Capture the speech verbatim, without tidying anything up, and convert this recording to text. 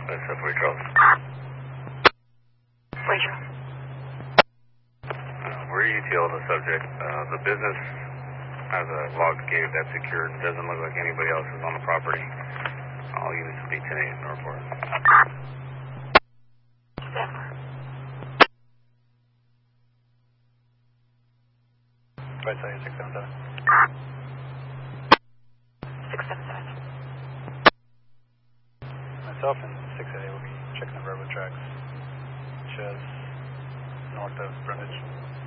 That's uh, for Charles. Rachel. Uh, we're E T L the subject. Uh, the business has a locked gate that's secured. It doesn't look like anybody else is on the property. All units will be ten eight in the report. Right side, six seven seven. six seven seven. Myself and six eight eight will be checking the railroad tracks, which is north of Brundage.